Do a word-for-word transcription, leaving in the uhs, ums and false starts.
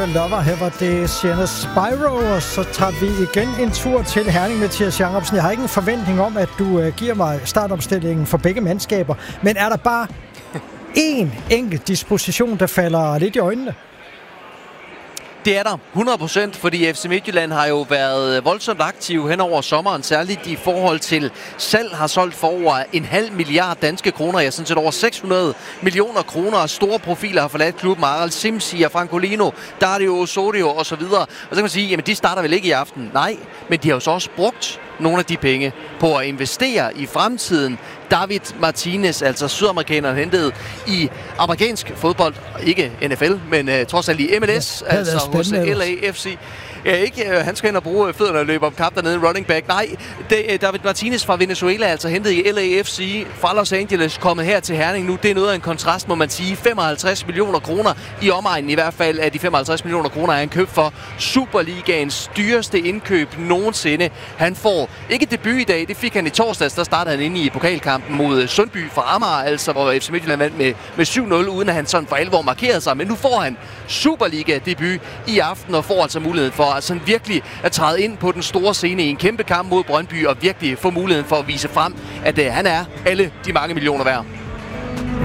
Lover, her var det Sienna Spyro, og så tager vi igen en tur til Herning, Mathias Jacobsen. Jeg har ikke en forventning om, at du uh, giver mig startopstillingen for begge mandskaber, men er der bare én enkelt disposition, der falder lidt i øjnene? Det er der, hundrede procent, fordi F C Midtjylland har jo været voldsomt aktiv hen over sommeren, særligt i forhold til salg har solgt for over en halv milliard danske kroner, ja, sådan set over seks hundrede millioner kroner, og store profiler har forladt klubben, Aral Simsi og Francolino, Dario Osorio og så videre. Og så kan man sige, jamen de starter vel ikke i aften? Nej, men de har jo så også brugt nogle af de penge på at investere i fremtiden. David Martinez, altså sydamerikaneren, hentet i amerikansk fodbold, ikke N F L, men uh, trods alt i M L S, ja, altså hos L A F C. Ja, ikke, uh, han skal ind og bruge fødderne og løbe om kap dernede, running back. Nej, det, uh, David Martinez fra Venezuela, altså hentet i L A F C fra Los Angeles, kommet her til Herning nu. Det er noget af en kontrast, må man sige. femoghalvtreds millioner kroner i omegnen i hvert fald af de femoghalvtreds millioner kroner, er han købt for Superligaens dyreste indkøb nogensinde. Han får ikke debut i dag, det fik han i torsdags, der startede han inde i pokalkampen mod Sundby fra Amager, altså hvor F C Midtjylland vandt med, med syv nul, uden at han sådan for alvor markerede sig. Men nu får han Superliga-debut i aften, og får altså muligheden for at sådan virkelig at træde ind på den store scene i en kæmpe kamp mod Brøndby, og virkelig få muligheden for at vise frem, at uh, han er alle de mange millioner værd.